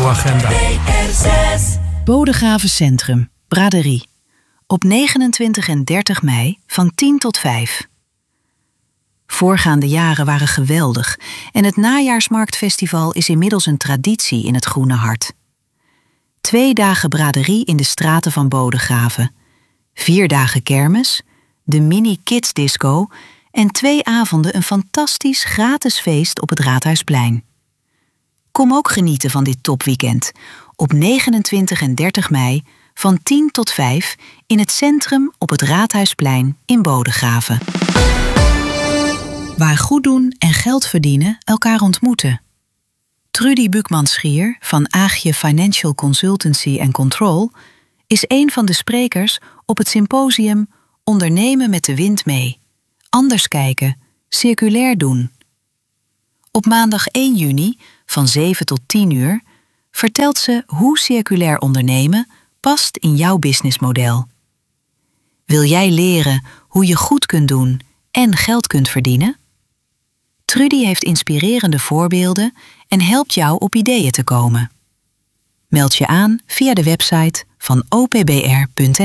agenda. Bodegraven Centrum, braderie. Op 29 en 30 mei van 10 tot 5. Voorgaande jaren waren geweldig en het Najaarsmarktfestival is inmiddels een traditie in het Groene Hart. 2 dagen braderie in de straten van Bodegraven, 4 dagen kermis, de mini kids disco en 2 avonden een fantastisch gratis feest op het Raadhuisplein. Kom ook genieten van dit topweekend op 29 en 30 mei van 10 tot 5 in het centrum op het Raadhuisplein in Bodegraven. Waar goed doen en geld verdienen elkaar ontmoeten. Trudy Bukman-Schier van Aagje Financial Consultancy and Control is een van de sprekers op het symposium Ondernemen met de wind mee. Anders kijken, circulair doen. Op maandag 1 juni van 7 tot 10 uur vertelt ze hoe circulair ondernemen past in jouw businessmodel. Wil jij leren hoe je goed kunt doen en geld kunt verdienen? Trudy heeft inspirerende voorbeelden en helpt jou op ideeën te komen. Meld je aan via de website van opbr.nl.